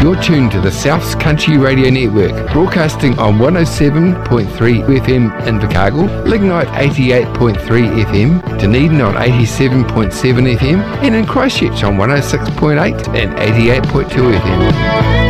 You're tuned to the South's Country Radio Network, broadcasting on 107.3 FM in Invercargill, Lignite 88.3 FM, Dunedin on 87.7 FM, and in Christchurch on 106.8 and 88.2 FM.